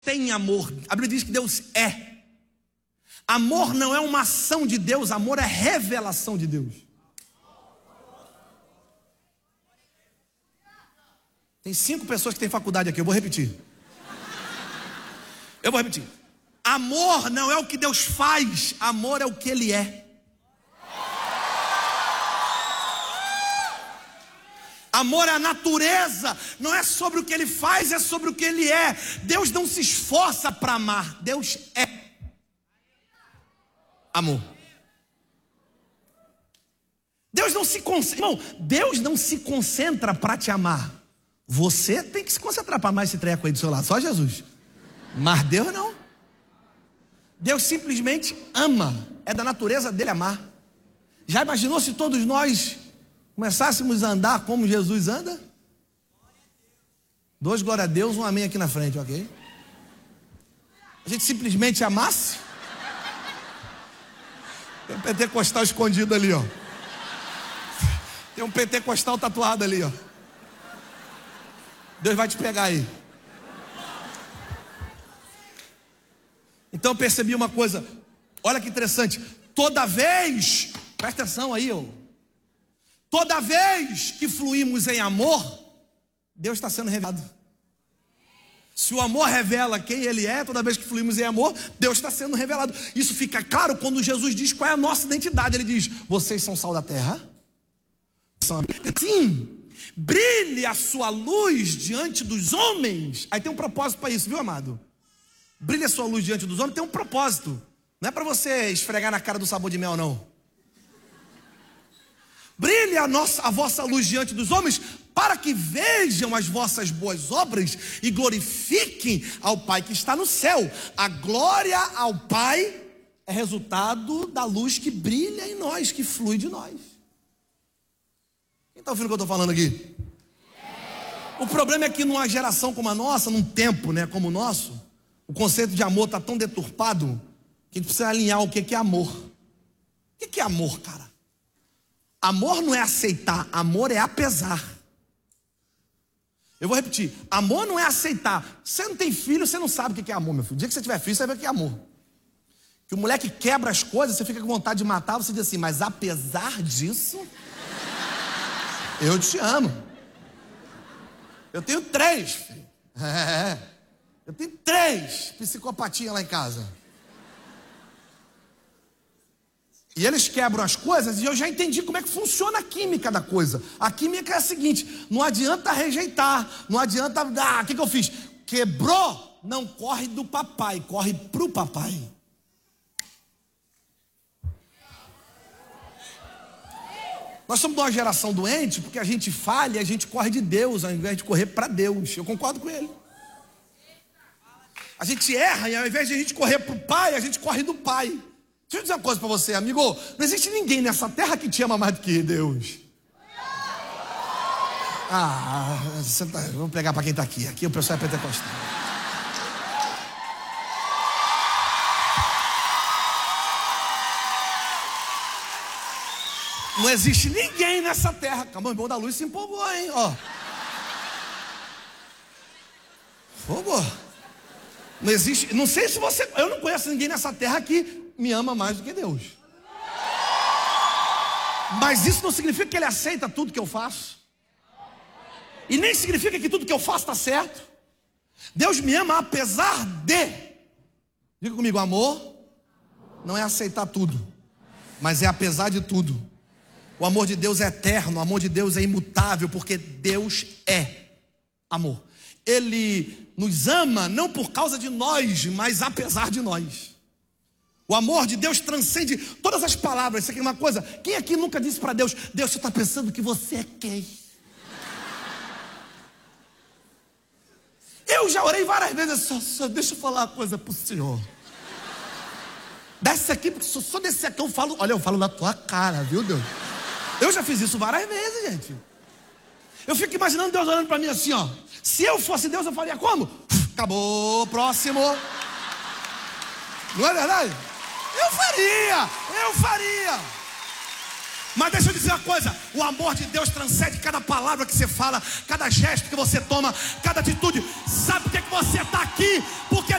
tem amor. A Bíblia diz que Deus é. Amor não é uma ação de Deus, amor é revelação de Deus. Tem 5 pessoas que têm faculdade aqui, eu vou repetir. Amor não é o que Deus faz, amor é o que Ele é. Amor é a natureza, não é sobre o que Ele faz, é sobre o que Ele é. Deus não se esforça para amar, Deus é amor. Deus não se concentra para te amar. Você tem que se concentrar para amar esse treco aí do seu lado, só Jesus. Mas Deus não. Deus simplesmente ama, é da natureza dele amar. Já imaginou se todos nós começássemos a andar como Jesus anda? 2 glória a Deus, um amém aqui na frente, ok? A gente simplesmente amasse. Tem um pentecostal escondido ali, ó. Tem um pentecostal tatuado ali, ó. Deus vai te pegar aí. Então eu percebi uma coisa. Olha que interessante. Toda vez, presta atenção aí, ó. Toda vez que fluímos em amor, Deus está sendo revelado. Se o amor revela quem Ele é, toda vez que fluímos em amor, Deus está sendo revelado. Isso fica claro quando Jesus diz qual é a nossa identidade. Ele diz: vocês são sal da terra. Sim, brilhe a sua luz diante dos homens. Aí tem um propósito para isso, viu, amado? Brilhe a sua luz diante dos homens, tem um propósito. Não é para você esfregar na cara do sabor de mel, não. Brilhe a vossa luz diante dos homens, para que vejam as vossas boas obras e glorifiquem ao Pai que está no céu. A glória ao Pai é resultado da luz que brilha em nós, que flui de nós. Quem está ouvindo o que eu estou falando aqui? O problema é que numa geração como a nossa, num tempo, né, como o nosso, o conceito de amor está tão deturpado que a gente precisa alinhar o que é amor. O que é amor, cara? Amor não é aceitar, amor é apesar. Eu vou repetir, amor não é aceitar. Você não tem filho, você não sabe o que é amor, meu filho. O dia que você tiver filho, você vai ver o que é amor. Que o moleque quebra as coisas, você fica com vontade de matar, você diz assim: mas apesar disso, eu te amo. Eu tenho 3, filho. Eu tenho 3 psicopatinhas lá em casa. E eles quebram as coisas e eu já entendi como é que funciona a química da coisa. A química é a seguinte: não adianta rejeitar, não adianta... o que eu fiz? Quebrou, não corre do papai, corre pro papai. Nós somos de uma geração doente porque a gente falha e a gente corre de Deus ao invés de correr para Deus. Eu concordo com ele. A gente erra e ao invés de a gente correr pro pai, a gente corre do pai. Deixa eu dizer uma coisa para você, amigo. Não existe ninguém nessa terra que te ama mais do que Deus. Vamos pegar para quem está aqui. Aqui o pessoal é pentecostal. Não existe ninguém nessa terra. Calma, o irmão da luz se empolgou, hein? Ó. Empolgou. Não existe, não sei se você... Eu não conheço ninguém nessa terra que me ama mais do que Deus. Mas isso não significa que Ele aceita tudo que eu faço. E nem significa que tudo que eu faço está certo. Deus me ama apesar de... Diga comigo, amor não é aceitar tudo, mas é apesar de tudo. O amor de Deus é eterno, o amor de Deus é imutável, porque Deus é amor. Ele nos ama não por causa de nós, mas apesar de nós. O amor de Deus transcende todas as palavras. Isso aqui é uma coisa. Quem aqui nunca disse para Deus: Deus, você está pensando que você é quem? Eu já orei várias vezes. Só deixa eu falar uma coisa para o Senhor. Desce aqui, porque só descer aqui eu falo. Olha, eu falo na tua cara, viu, Deus? Eu já fiz isso várias vezes, gente. Eu fico imaginando Deus olhando para mim assim, ó. Se eu fosse Deus, eu faria como? Acabou, próximo. Não é verdade? Eu faria. Mas deixa eu dizer uma coisa: o amor de Deus transcende cada palavra que você fala, cada gesto que você toma, cada atitude. Sabe por que você está aqui? Porque